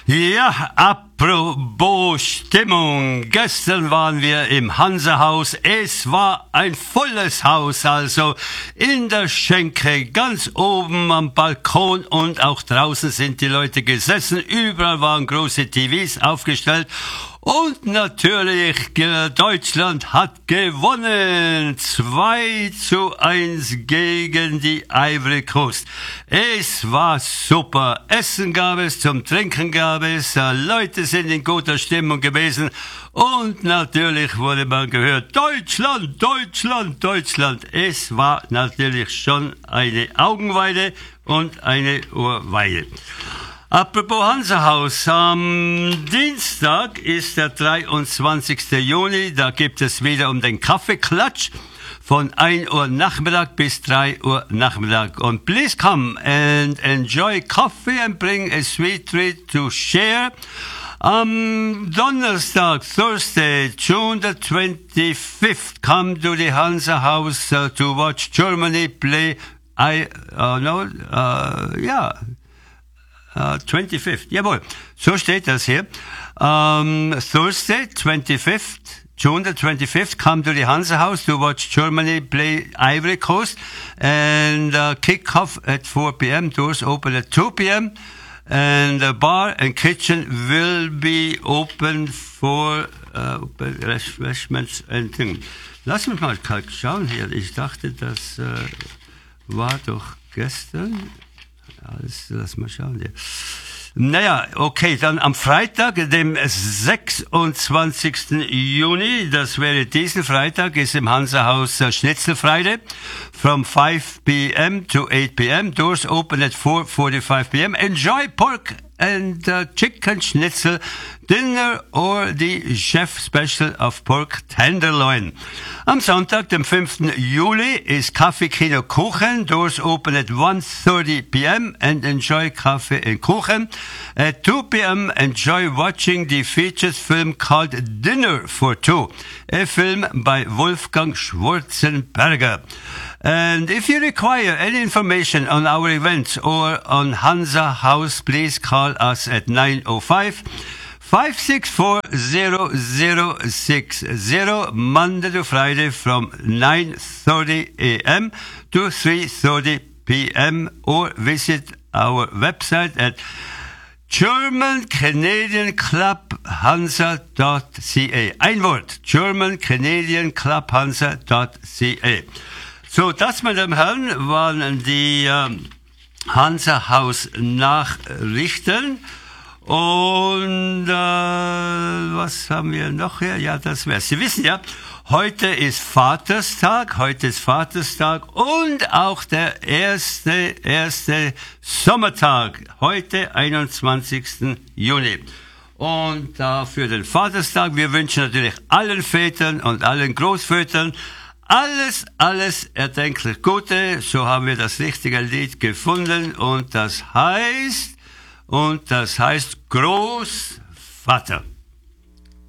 Ja, apropos Stimmung. Gestern waren wir im Hansa-Haus. Es war ein volles Haus, also in der Schenke, ganz oben am Balkon und auch draußen sind die Leute gesessen. Überall waren große TVs aufgestellt. Und natürlich, Deutschland hat gewonnen. 2:1 gegen die Ivory Coast. Es war super. Essen gab es, zum Trinken gab es, Leute sind in guter Stimmung gewesen. Und natürlich wurde man gehört, Deutschland, Deutschland, Deutschland. Es war natürlich schon eine Augenweide und eine Ohrweide. Apropos Hansa-Haus, am Dienstag ist der 23. Juni, da gibt es wieder um den Kaffeeklatsch von 1 Uhr Nachmittag bis 3 Uhr Nachmittag. Und please come and enjoy coffee and bring a sweet treat to share. Am Donnerstag, Thursday, June the 25th, come to the Hansa House to watch Germany play. 25th, jawohl, so steht das hier. Thursday, 25th, June the 25th, come to the Hansa House to watch Germany play Ivory Coast, and kick-off at 4 p.m., doors open at 2 p.m., and the bar and kitchen will be open for refreshments and things. Lass mich mal schauen hier, ich dachte, das war doch gestern. Lass mal schauen hier. Naja, okay, dann am Freitag, dem 26. Juni, das wäre diesen Freitag, ist im Hansa-Haus Schnitzel Friday, from 5 p.m. to 8 p.m. Doors open at 4:45 p.m. Enjoy pork and chicken schnitzel dinner or the chef special of pork tenderloin. Am Sonntag, dem 5. Juli, ist Kaffee, Kino, Kuchen. Doors open at 1:30 p.m. and enjoy coffee and Kuchen. At 2 p.m. enjoy watching the featured film called Dinner for Two, a film by Wolfgang Schwarzenberger. And if you require any information on our events or on Hansa House, please call us at 905-564-0060, Monday to Friday from 9:30 a.m. to 3:30 p.m. or visit our website at GermanCanadianClubHansa.ca. Ein Wort, GermanCanadianClubHansa.ca. So, das, meine Damen und Herren, waren die Hansa-Haus-Nachrichten. Und was haben wir noch hier? Ja, das wär's. Sie wissen ja, heute ist Vaterstag und auch der erste Sommertag, heute 21. Juni. Und für den Vaterstag, wir wünschen natürlich allen Vätern und allen Großvätern alles erdenklich Gute. So haben wir das richtige Lied gefunden und das heißt Großvater.